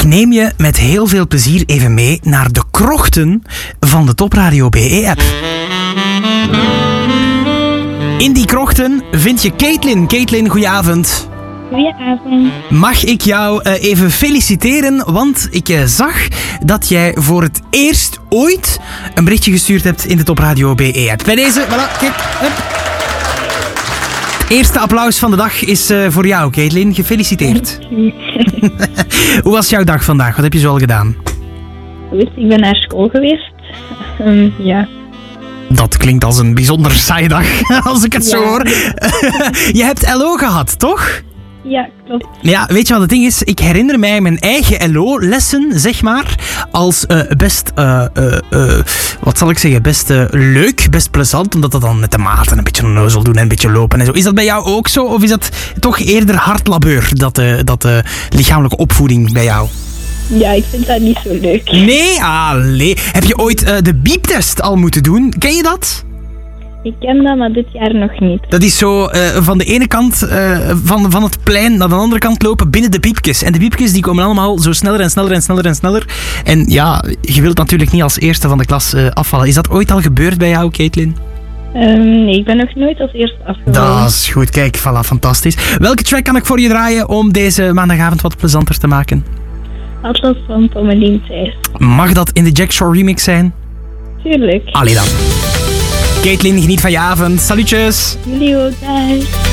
neem je met heel veel plezier even mee naar de krochten van de Top Radio BE-app. In die krochten vind je Caitlin. Caitlin, goedenavond. Goedenavond. Mag ik jou even feliciteren, want ik zag dat jij voor het eerst ooit een berichtje gestuurd hebt in de Top Radio BE-app. Bij deze, voilà, kijk. Hup. Het eerste applaus van de dag is voor jou, Caitlin. Gefeliciteerd. Hoe was jouw dag vandaag? Wat heb je zoal gedaan? Goed, ik ben naar school geweest. Ja. Dat klinkt als een bijzonder saaie dag, als ik het zo hoor. Je hebt LO gehad, toch? Ja, klopt. Ja, weet je wat het ding is? Ik herinner mij mijn eigen LO-lessen, zeg maar, als best, wat zal ik zeggen, best leuk, best plezant, omdat dat dan met de maten een beetje onnozel doen en een beetje lopen en zo. Is dat bij jou ook zo, of is dat toch eerder hard labeur, dat lichamelijke opvoeding bij jou? Ja, ik vind dat niet zo leuk. Nee? Allee. Heb je ooit de bieptest al moeten doen? Ken je dat? Ik ken dat, maar dit jaar nog niet. Dat is zo van de ene kant van het plein naar de andere kant lopen binnen de piepjes. En de piepjes die komen allemaal zo sneller en sneller en sneller en sneller. En ja, je wilt natuurlijk niet als eerste van de klas afvallen. Is dat ooit al gebeurd bij jou, Caitlin? Nee, ik ben nog nooit als eerste afgevallen. Dat is goed, kijk, voilà, fantastisch. Welke track kan ik voor je draaien om deze maandagavond wat plezanter te maken? Atlas van Pommelien Thijs. Mag dat in de Jack Shore remix zijn? Tuurlijk. Allee dan. Caitlin, geniet van je avond. Salutjes. Jullie ook, bye.